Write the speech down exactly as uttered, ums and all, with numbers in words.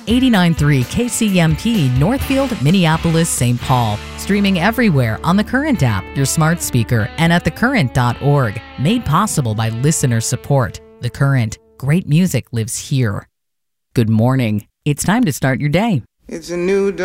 eighty-nine point three K C M P, Northfield, Minneapolis, Saint Paul. Streaming everywhere on the Current app, your smart speaker, and at the current dot org. Made possible by listener support. The Current. Great music lives here. Good morning. It's time to start your day. It's a new day.